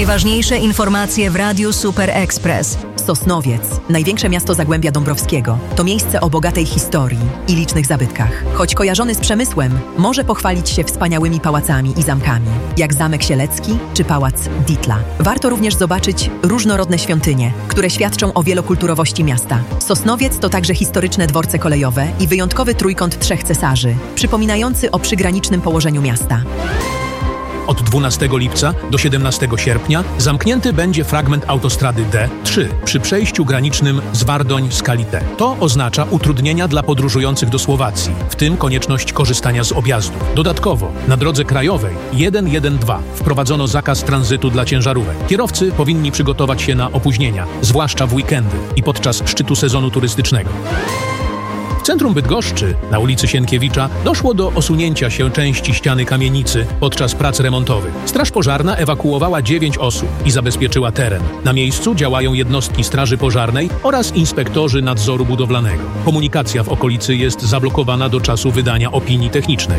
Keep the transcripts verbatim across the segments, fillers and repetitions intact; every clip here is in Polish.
Najważniejsze informacje w Radiu Super Express. Sosnowiec, największe miasto Zagłębia Dąbrowskiego, to miejsce o bogatej historii i licznych zabytkach. Choć kojarzony z przemysłem, może pochwalić się wspaniałymi pałacami i zamkami, jak Zamek Sielecki czy Pałac Dietla. Warto również zobaczyć różnorodne świątynie, które świadczą o wielokulturowości miasta. Sosnowiec to także historyczne dworce kolejowe i wyjątkowy trójkąt trzech cesarzy, przypominający o przygranicznym położeniu miasta. Od dwunastego lipca do siedemnastego sierpnia zamknięty będzie fragment autostrady D trzy przy przejściu granicznym z Wardoń-Skalitę. To oznacza utrudnienia dla podróżujących do Słowacji, w tym konieczność korzystania z objazdów. Dodatkowo na drodze krajowej jeden jeden dwa wprowadzono zakaz tranzytu dla ciężarówek. Kierowcy powinni przygotować się na opóźnienia, zwłaszcza w weekendy i podczas szczytu sezonu turystycznego. W centrum Bydgoszczy, na ulicy Sienkiewicza, doszło do osunięcia się części ściany kamienicy podczas prac remontowych. Straż pożarna ewakuowała dziewięć osób i zabezpieczyła teren. Na miejscu działają jednostki Straży Pożarnej oraz inspektorzy nadzoru budowlanego. Komunikacja w okolicy jest zablokowana do czasu wydania opinii technicznej.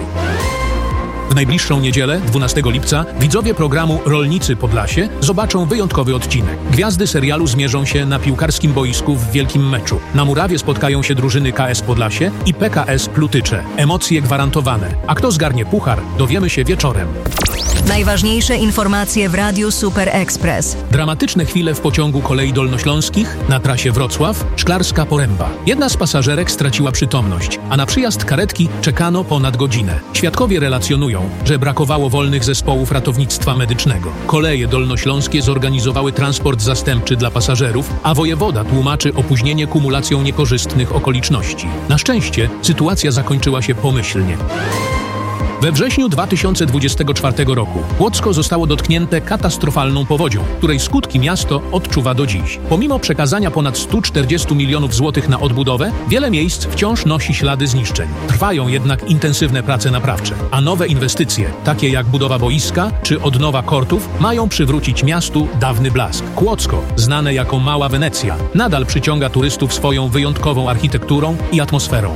W najbliższą niedzielę, dwunastego lipca, widzowie programu Rolnicy Podlasie zobaczą wyjątkowy odcinek. Gwiazdy serialu zmierzą się na piłkarskim boisku w wielkim meczu. Na murawie spotkają się drużyny K S Podlasie i P K S Plutycze. Emocje gwarantowane. A kto zgarnie puchar, dowiemy się wieczorem. Najważniejsze informacje w Radiu Super Express. Dramatyczne chwile w pociągu kolei dolnośląskich na trasie Wrocław-Szklarska Poręba. Jedna z pasażerek straciła przytomność, a na przyjazd karetki czekano ponad godzinę. Świadkowie relacjonują, że brakowało wolnych zespołów ratownictwa medycznego. Koleje dolnośląskie zorganizowały transport zastępczy dla pasażerów, a wojewoda tłumaczy opóźnienie kumulacją niekorzystnych okoliczności. Na szczęście sytuacja zakończyła się pomyślnie. We wrześniu dwa tysiące dwudziestego czwartego roku Płocko zostało dotknięte katastrofalną powodzią, której skutki miasto odczuwa do dziś. Pomimo przekazania ponad stu czterdziestu milionów złotych na odbudowę, wiele miejsc wciąż nosi ślady zniszczeń. Trwają jednak intensywne prace naprawcze, a nowe inwestycje, takie jak budowa boiska czy odnowa kortów, mają przywrócić miastu dawny blask. Płocko, znane jako Mała Wenecja, nadal przyciąga turystów swoją wyjątkową architekturą i atmosferą.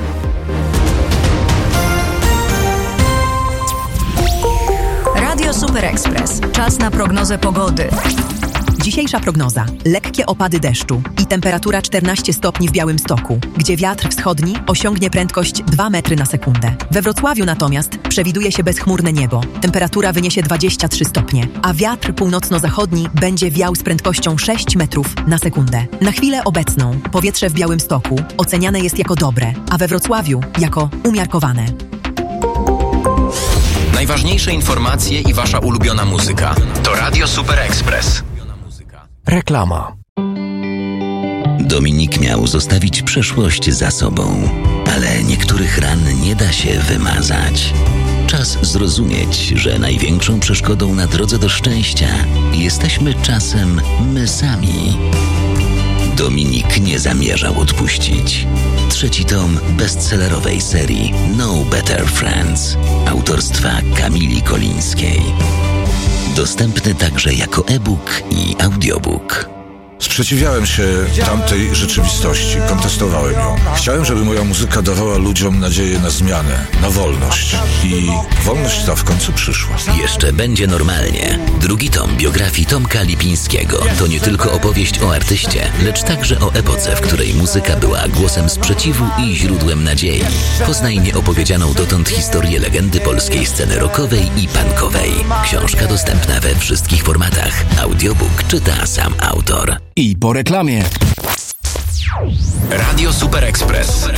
Radio Super Express. Czas na prognozę pogody. Dzisiejsza prognoza. Lekkie opady deszczu i temperatura czternaście stopni w Białymstoku, gdzie wiatr wschodni osiągnie prędkość dwa metry na sekundę. We Wrocławiu natomiast przewiduje się bezchmurne niebo. Temperatura wyniesie dwadzieścia trzy stopnie, a wiatr północno-zachodni będzie wiał z prędkością sześć metrów na sekundę. Na chwilę obecną powietrze w Białymstoku oceniane jest jako dobre, a we Wrocławiu jako umiarkowane. Najważniejsze informacje i wasza ulubiona muzyka to Radio Super Express. Reklama. Dominik miał zostawić przeszłość za sobą, ale niektórych ran nie da się wymazać. Czas zrozumieć, że największą przeszkodą na drodze do szczęścia jesteśmy czasem my sami. Dominik nie zamierzał odpuścić. Trzeci tom bestsellerowej serii No Better Friends autorstwa Kamili Kolińskiej. Dostępny także jako e-book i audiobook. Sprzeciwiałem się tamtej rzeczywistości, kontestowałem ją. Chciałem, żeby moja muzyka dawała ludziom nadzieję na zmianę, na wolność. I wolność ta w końcu przyszła. Jeszcze będzie normalnie. Drugi tom biografii Tomka Lipińskiego to nie tylko opowieść o artyście, lecz także o epoce, w której muzyka była głosem sprzeciwu i źródłem nadziei. Poznaj nieopowiedzianą dotąd historię legendy polskiej sceny rockowej i punkowej. Książka dostępna we wszystkich formatach. Audiobook czyta sam autor. I po reklamie. Radio Super Express.